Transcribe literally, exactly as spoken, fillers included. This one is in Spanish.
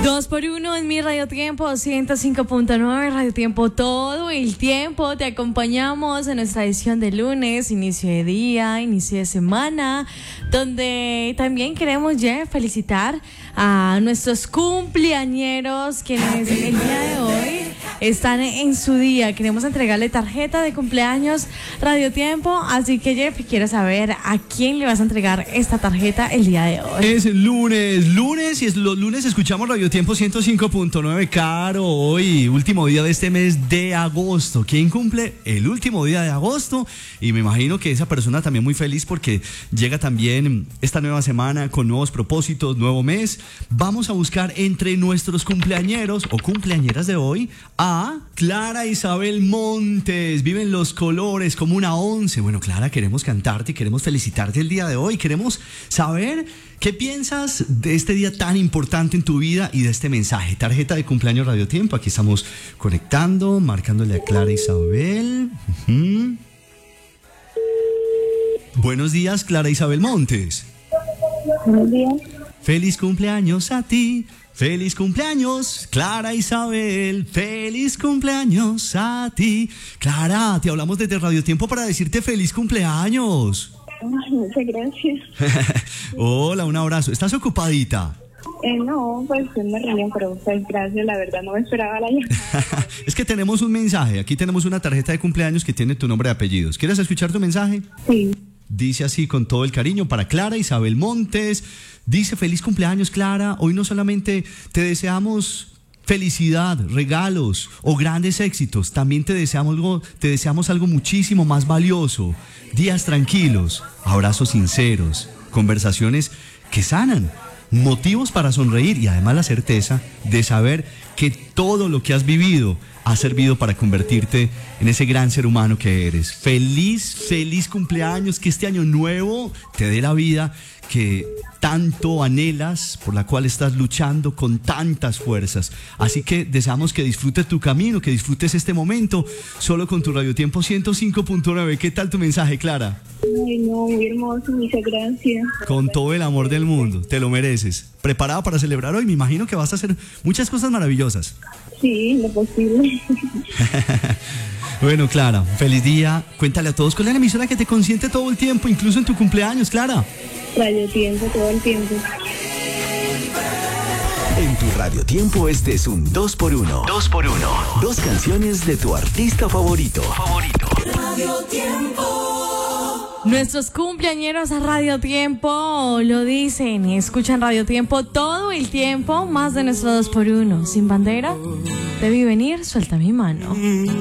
Dos por uno en mi Radio Tiempo, ciento cinco punto nueve Radio Tiempo, todo el tiempo te acompañamos en nuestra edición de lunes, inicio de día, inicio de semana, donde también queremos ya felicitar a nuestros cumpleañeros quienes el día de hoy están en su día. Queremos entregarle tarjeta de cumpleaños Radio Tiempo, así que Jeff, quiero saber a quién le vas a entregar esta tarjeta el día de hoy. Es lunes, lunes y es, los lunes escuchamos Radio Tiempo ciento cinco punto nueve. Caro, hoy último día de este mes de agosto. ¿Quién cumple el último día de agosto? Y me imagino que esa persona también muy feliz porque llega también esta nueva semana con nuevos propósitos, nuevo mes. Vamos a buscar entre nuestros cumpleañeros o cumpleañeras de hoy a Clara Isabel Montes. Viven los colores como una once. Bueno, Clara, queremos cantarte y queremos felicitarte el día de hoy. Queremos saber qué piensas de este día tan importante en tu vida y de este mensaje. Tarjeta de cumpleaños Radio Tiempo. Aquí estamos conectando, marcándole a Clara Isabel. Uh-huh. Buenos días, Clara Isabel Montes. Buenos días. Feliz cumpleaños a ti. Feliz cumpleaños, Clara Isabel. Feliz cumpleaños a ti. Clara, te hablamos desde Radio Tiempo para decirte feliz cumpleaños. Ay, muchas gracias. Hola, un abrazo. ¿Estás ocupadita? Eh, no, pues es una reunión, pero pues gracias, la verdad no me esperaba la llamada. Es que tenemos un mensaje. Aquí tenemos una tarjeta de cumpleaños que tiene tu nombre y apellidos. ¿Quieres escuchar tu mensaje? Sí. Dice así con todo el cariño para Clara Isabel Montes. Dice: feliz cumpleaños, Clara. Hoy no solamente te deseamos felicidad, regalos o grandes éxitos, también te deseamos algo, te deseamos algo muchísimo más valioso. Días tranquilos, abrazos sinceros, conversaciones que sanan, motivos para sonreír y además la certeza de saber que todo lo que has vivido ha servido para convertirte en ese gran ser humano que eres. Feliz, feliz cumpleaños, que este año nuevo te dé la vida que tanto anhelas, por la cual estás luchando con tantas fuerzas. Así que deseamos que disfrutes tu camino, que disfrutes este momento solo con tu Radio Tiempo ciento cinco punto nueve. ¿Qué tal tu mensaje, Clara? Ay, no, muy hermoso, muchas gracias. Con todo el amor del mundo, te lo mereces. ¿Preparada para celebrar hoy? Me imagino que vas a hacer muchas cosas maravillosas. Sí, lo posible. Bueno, Clara, feliz día. Cuéntale a todos cuál es la emisora que te consiente todo el tiempo, incluso en tu cumpleaños, Clara. Radio Tiempo, todo el tiempo. En tu Radio Tiempo este es un dos por uno. dos por uno. Dos canciones de tu artista favorito. Favorito. Radio Tiempo. Nuestros cumpleañeros a Radio Tiempo lo dicen, escuchan Radio Tiempo todo el tiempo, más de nuestro dos por uno. Sin bandera, debí venir, suelta mi mano.